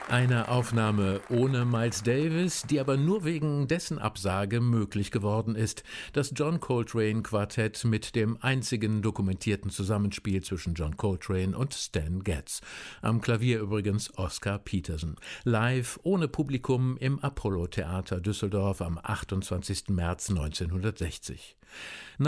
Eine Aufnahme ohne Miles Davis, die aber nur wegen dessen Absage möglich geworden ist. Das John Coltrane Quartett mit dem einzigen dokumentierten Zusammenspiel zwischen John Coltrane und Stan Getz. Am Klavier übrigens Oscar Peterson. Live ohne Publikum im Apollo Theater Düsseldorf am 28. März 1960.